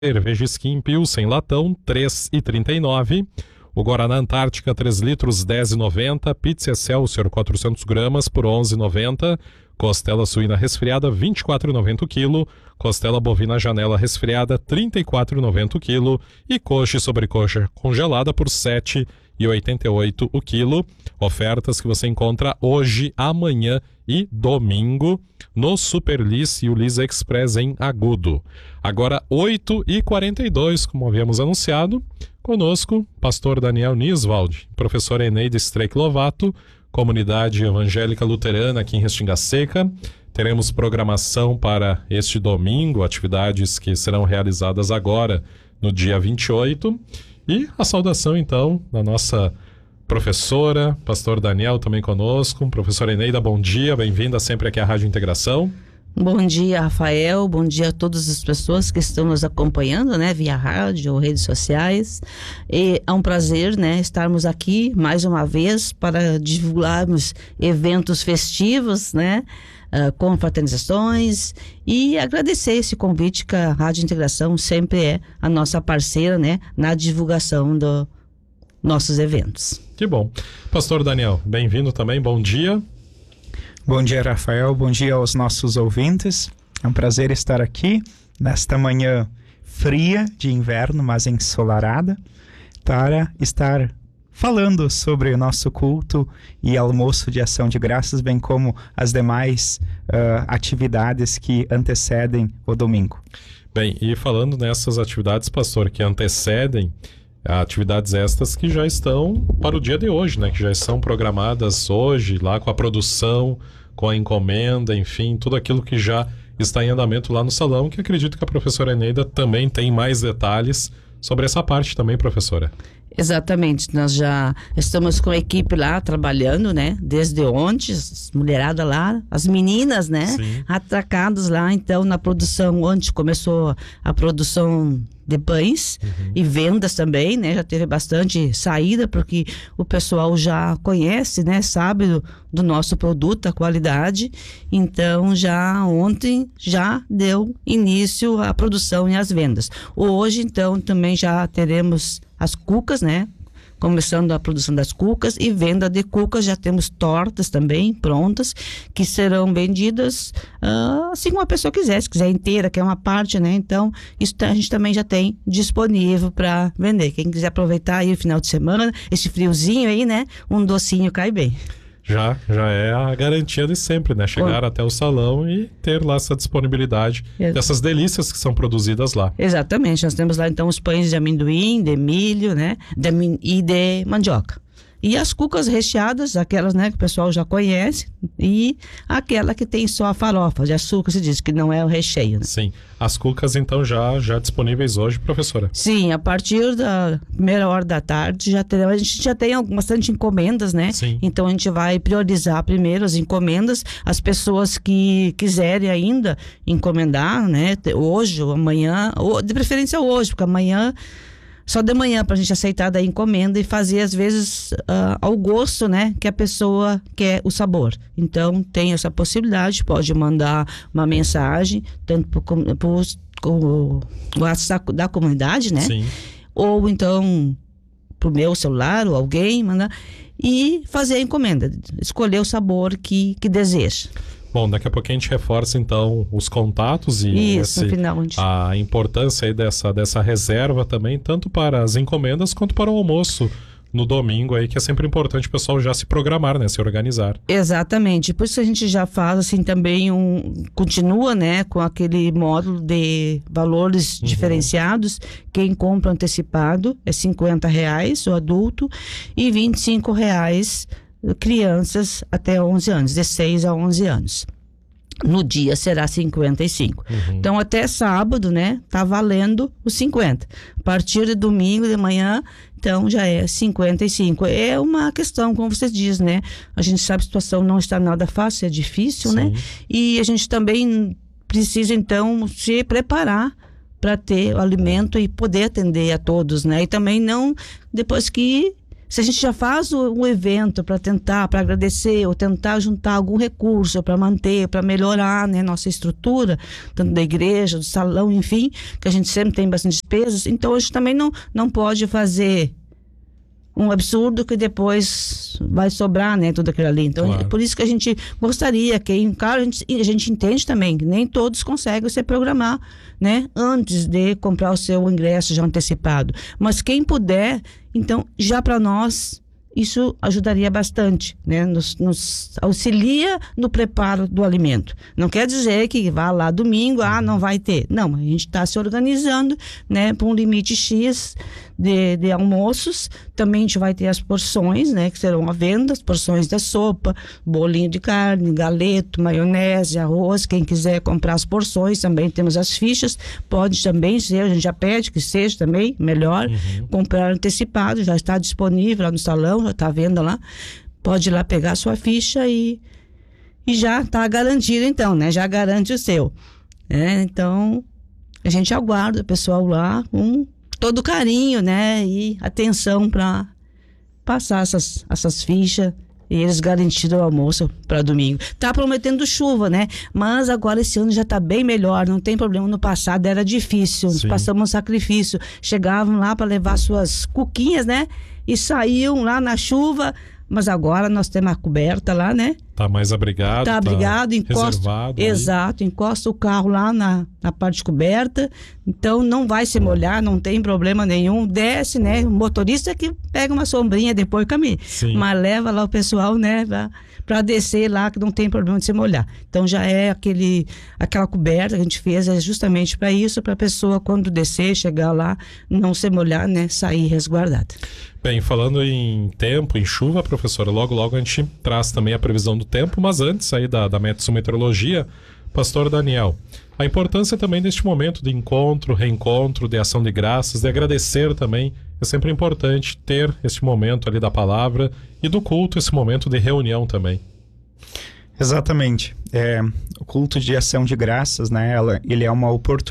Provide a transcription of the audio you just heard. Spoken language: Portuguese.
Cerveja Skin Pilsen latão, 3,39. O Guaraná Antártica, 3 litros, 10,90. Pizza Excelsior, 400 gramas, por 11,90. Costela suína resfriada, 24,90 o quilo. Costela bovina janela resfriada, 34,90 o quilo. E coxa e sobrecoxa congelada por 7,88 o quilo. Ofertas que você encontra hoje, amanhã e domingo no Superlice e o Lisa Express em Agudo. Agora 8h42, como havíamos anunciado, conosco, pastor Daniel Niswald, professor Eneida Streck Lovato, Comunidade Evangélica Luterana aqui em Restinga Seca. Teremos programação para este domingo, atividades que serão realizadas agora no dia 28. E a saudação então da nossa professora, pastor Daniel também conosco. Professora Eneida, bom dia, bem-vinda sempre aqui à Rádio Integração. Bom dia, Rafael, bom dia a todas as pessoas que estão nos acompanhando, né, via rádio ou redes sociais. E é um prazer, né, estarmos aqui mais uma vez para divulgarmos eventos festivos, né, com fraternizações, e agradecer esse convite que a Rádio Integração sempre é a nossa parceira, né, na divulgação dos nossos eventos. Que bom. Pastor Daniel, bem-vindo também, bom dia. Bom dia, Rafael. Bom dia aos nossos ouvintes. É um prazer estar aqui nesta manhã fria de inverno, mas ensolarada, para estar falando sobre o nosso culto e almoço de ação de graças, bem como as demais atividades que antecedem o domingo. Bem, e falando nessas atividades, pastor, que antecedem atividades estas que já estão para o dia de hoje, né? Que já estão programadas hoje, lá com a produção, com a encomenda, enfim, tudo aquilo que já está em andamento lá no salão, que acredito que a professora Eneida também tem mais detalhes sobre essa parte também, professora. Exatamente, nós já estamos com a equipe lá trabalhando, né, desde ontem, as mulheradas lá, as meninas, né, Sim. atracadas lá, então na produção, ontem começou a produção de pães e vendas também, né, já teve bastante saída, porque o pessoal já conhece, né, sabe do nosso produto, a qualidade, então já ontem já deu início à produção e às vendas. Hoje, então, também já teremos as cucas, né? Começando a produção das cucas e venda de cucas, já temos tortas também prontas, que serão vendidas assim como a pessoa quiser, se quiser inteira, que é uma parte, né? Então, isso a gente também já tem disponível para vender. Quem quiser aproveitar aí o final de semana, esse friozinho aí, né? Um docinho cai bem. Já é a garantia de sempre, né? Chegar até o salão e ter lá essa disponibilidade dessas delícias que são produzidas lá. Exatamente, nós temos lá então os pães de amendoim, de milho, né? E de mandioca. E as cucas recheadas, aquelas, né, que o pessoal já conhece, e aquela que tem só a farofa de açúcar, se diz que não é o recheio, né? Sim. As cucas, então, já disponíveis hoje, professora? Sim, a partir da primeira hora da tarde, a gente já tem bastante encomendas, né? Sim. Então, a gente vai priorizar primeiro as encomendas, as pessoas que quiserem ainda encomendar, né? Hoje ou amanhã, ou de preferência hoje, porque amanhã... Só de manhã para a gente aceitar da encomenda e fazer às vezes ao gosto, né, que a pessoa quer o sabor. Então tem essa possibilidade, pode mandar uma mensagem tanto para o WhatsApp da comunidade, né? Sim. Ou então para o meu celular ou alguém mandar e fazer a encomenda, escolher o sabor que deseja. Bom, daqui a pouquinho a gente reforça então os contatos e Isso, no final, a importância aí dessa reserva também, tanto para as encomendas quanto para o almoço no domingo aí, que é sempre importante o pessoal já se programar, né, se organizar. Exatamente, por isso a gente já faz assim também continua, né, com aquele módulo de valores diferenciados. Quem compra antecipado é R$50 o adulto e R$25 crianças até 11 anos, de 6 a 11 anos. No dia será 55. Então até sábado, né, tá valendo os 50. A partir de domingo de manhã, então já é 55. É uma questão, como você diz, né? A gente sabe que a situação não está nada fácil, é difícil, Sim. né? E a gente também precisa então se preparar para ter o alimento e poder atender a todos, né? E também não, depois que Se a gente já faz um evento para tentar, para agradecer, ou tentar juntar algum recurso para manter, para melhorar, né, nossa estrutura, tanto da igreja, do salão, enfim, que a gente sempre tem bastante despesas, então a gente também não pode fazer um absurdo que depois vai sobrar, né, tudo aquilo ali. Então, claro. É por isso que a gente gostaria que, claro, a gente entende também que nem todos conseguem se programar, né, antes de comprar o seu ingresso já antecipado. Mas quem puder, então, já para nós, isso ajudaria bastante, né? Nos auxilia no preparo do alimento. Não quer dizer que vá lá domingo, não vai ter. Não, a gente está se organizando, né, para um limite X de almoços. Também a gente vai ter as porções, né, que serão à venda, as porções da sopa, bolinho de carne, galeto, maionese, arroz. Quem quiser comprar as porções, também temos as fichas. Pode também ser, a gente já pede que seja também melhor, comprar antecipado, já está disponível lá no salão, já está à venda lá. Pode ir lá pegar a sua ficha e já está garantido, então, né? Já garante o seu. Então, a gente aguarda o pessoal lá com todo carinho, né? E atenção para passar essas fichas e eles garantiram o almoço para domingo. Tá prometendo chuva, né? Mas agora esse ano já tá bem melhor, não tem problema. No passado era difícil, Sim. Passamos um sacrifício. Chegavam lá para levar suas cuquinhas, né? E saíam lá na chuva, mas agora nós temos a coberta lá, né? Tá mais abrigado. Tá abrigado, reservado. Exato, encosta o carro lá na parte coberta, então não vai se molhar, não tem problema nenhum, desce, né? O motorista que pega uma sombrinha depois caminha, mas leva lá o pessoal, né? Para descer lá, que não tem problema de se molhar. Então já é aquela coberta que a gente fez é justamente para isso, para a pessoa quando descer, chegar lá, não se molhar, né? Sair resguardada. Bem, falando em tempo, em chuva, professora, logo a gente traz também a previsão do tempo, mas antes aí da Metsu Meteorologia, pastor Daniel, a importância também deste momento de encontro, reencontro, de ação de graças, de agradecer também, é sempre importante ter este momento ali da palavra e do culto, esse momento de reunião também. Exatamente. O culto de ação de graças, né, ele é uma oportunidade